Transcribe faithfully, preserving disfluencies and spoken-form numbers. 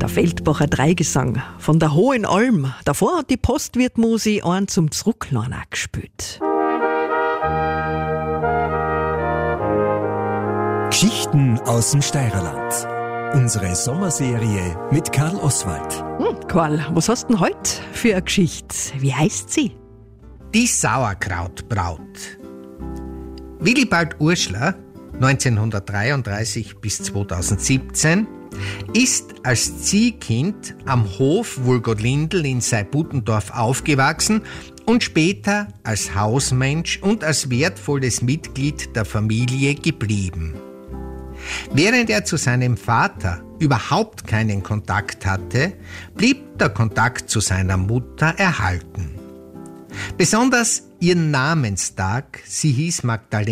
Der Feldbacher Dreigesang von der Hohen Alm. Davor hat die Postwirtmusi einen zum Zurücklernen gespielt. Geschichten aus dem Steirerland. Unsere Sommerserie mit Karl Oswald. Hm, Karl, was hast du denn heute für eine Geschichte? Wie heißt sie? Die Sauerkrautbraut. Willibald Urschler, neunzehnhundertdreiunddreißig bis zweitausendsiebzehn, ist als Ziehkind am Hof Vulgodlindl in Saybutendorf aufgewachsen und später als Hausmensch und als wertvolles Mitglied der Familie geblieben. Während er zu seinem Vater überhaupt keinen Kontakt hatte, blieb der Kontakt zu seiner Mutter erhalten. Besonders ihren Namenstag, sie hieß Magdalena,